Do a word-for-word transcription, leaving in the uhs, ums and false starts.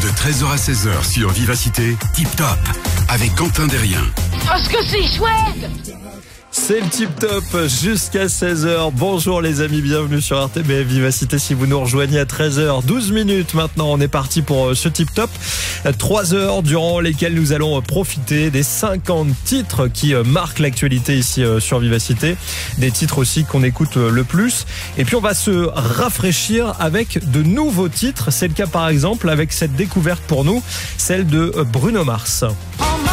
De treize heures à seize heures sur Vivacité, Tip Top, avec Quentin Derrien. Oh, ce que c'est chouette! C'est le Tip Top jusqu'à seize heures. Bonjour les amis, bienvenue sur R T B F Vivacité. Si vous nous rejoignez à treize heures douze minutes maintenant, on est parti pour ce Tip Top. trois heures durant lesquelles nous allons profiter des cinquante titres qui marquent l'actualité ici sur Vivacité. Des titres aussi qu'on écoute le plus. Et puis on va se rafraîchir avec de nouveaux titres. C'est le cas par exemple avec cette découverte pour nous, celle de Bruno Mars. Oh,